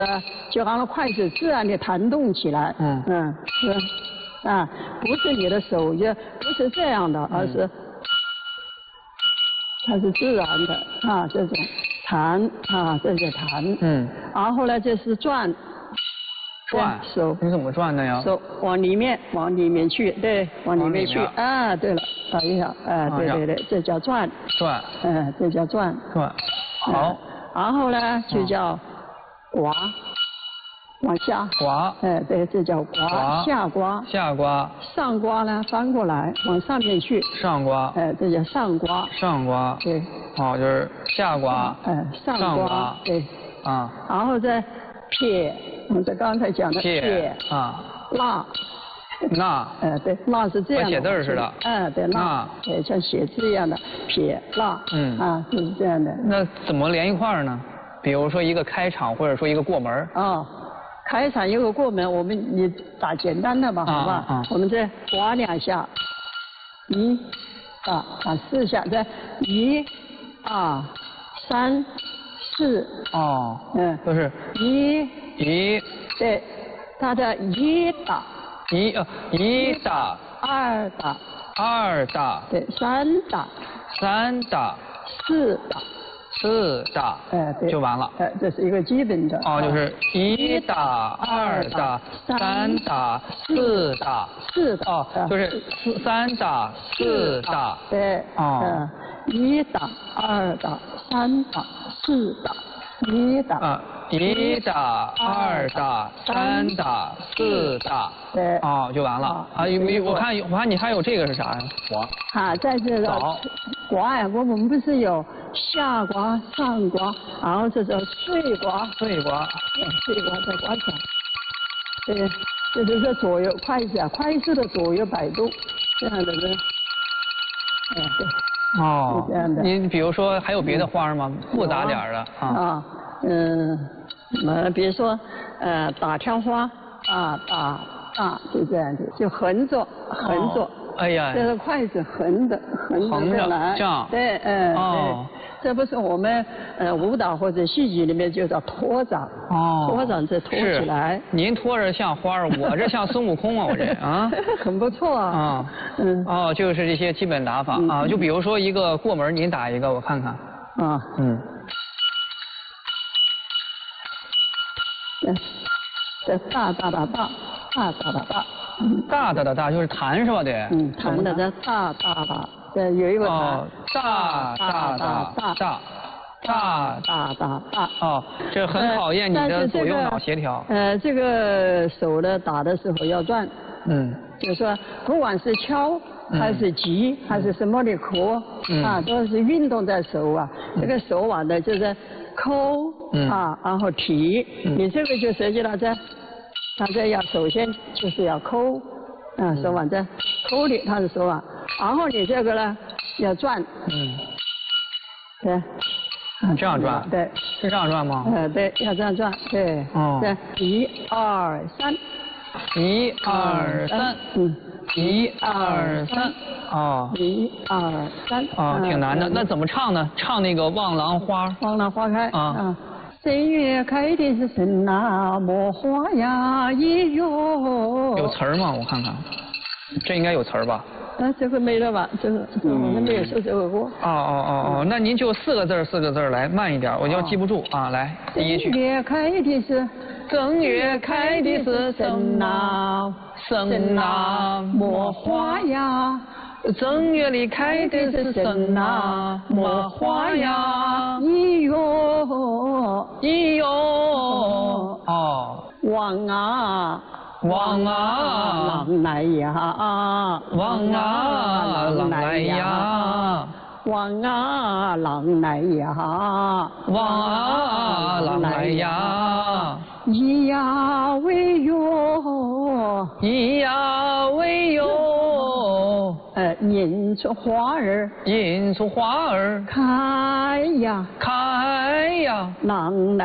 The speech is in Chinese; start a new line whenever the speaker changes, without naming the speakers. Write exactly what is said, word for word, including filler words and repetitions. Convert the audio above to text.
呃，就让筷子自然的弹动起来。
嗯
嗯是啊，不是你的手就不是这样的，而是它是自然的啊，这种弹啊，这是弹。
嗯。
然后呢，这是转。
转
手。
你怎么转的呀？
手往里面，往里面去，对，往里面去。
往里面
啊，对了，找一下，哎，对对对，这叫转。
转。
嗯，这叫转。
转。好。
然后呢，就叫刮，往下。
刮。
哎，对，这叫刮。下刮。
下刮。
上刮呢，翻过来往上面去。
上刮。
哎，这叫上刮。
上刮。
对。
哦，就是下刮。
哎，上刮。对。
啊。
然后再撇，我们刚才讲的撇。
啊。
捺。
捺。
哎，对，捺是这样的。
写字似的。
哎，对，捺。对，像写字一样的撇捺。嗯。啊，就是这样的。
那怎么连一块儿呢？比如说一个开场，或者说一个过门。
啊，开场一个过门，我们你打简单的吧，好吧？啊。我们再刮两下，一、啊啊四下，再一、二、三、四。
哦。
嗯。
都是。
一。
一。
对，它的一打。
一呃一打。
二打。
二打。
对，三打。
三打。
四打。
四打。
哎，对。
就完了。
哎，这是一个基本的。
哦，就是一打、二打、三打、四打。
四打。
哦，就是四三打、四打。
对。
哦。
嗯，一打、二打、三打、四打。一打。
啊，一打、二打、三打、四打。
对。
哦，就完了。啊，有没有？我看我看你还有这个是啥呀？刮。
啊，在这个刮呀，我们不是有下刮、上刮，然后这叫碎刮。
碎刮。
碎刮再刮起来。对，这就是左右筷子啊，快速的左右摆动，这样的呢。哎，对。
哦，
这样的。
你比如说还有别的花吗？复杂点的啊。
啊，嗯，呃，比如说呃打挑花啊，打打就这样的，就横着横着。
哎呀。
这个筷子横的横着过来。
这样。
对，嗯。
哦。
这不是我们呃舞蹈或者戏剧里面就叫托掌。哦。托掌这托起来。
您托着像花儿，我这像孙悟空啊，我这啊。
很不错啊。
啊。
嗯。
哦，就是这些基本打法啊，就比如说一个过门，您打一个，我看看。
啊。
嗯。
这大大大大大大大大。
大大的大就是弹是吧？得。
嗯，弹的这大大大。对，有一个弹。
哦，大大大大大大
大大大。
哦，这很考验你的左右脑协调。
呃，这个手呢打的时候要转。
嗯。
就是说，不管是敲还是击还是什么的壳啊，都是运动在手啊。这个手腕的就是抠啊，然后提。你这个就涉及到这。它这要首先就是要抠，啊，手腕在抠的，它的手腕，然后你这个呢要转，
嗯，
对，
这样转，
对，
是这样转吗？
呃，对，要这样转，对，
哦，
对，一二三，
一二三，嗯，一二三，哦，
一二三，
哦，挺难的，那怎么唱呢？唱那个望郎花，
望郎花开
啊。
三月开的是神呐，莫花呀一哟。
有词儿吗？我看看，这应该有词儿吧？
啊，这个没了吧？这个我们没有说这个歌。
哦哦哦哦，那您就四个字四个字来，慢一点，我就记不住啊。来，第一句。
正月开的是，
正月开的是神呐，神呐莫花呀。正月里开的是神呐，莫花呀，
咿哟
咿哟。哦。
望啊
望啊
郎来呀，
望啊郎来呀，
望啊郎来呀，
望啊郎来呀。
咿呀喂哟，
咿呀喂哟。
呃，迎出花儿，
迎出花儿，
开呀，
开呀，
郎来。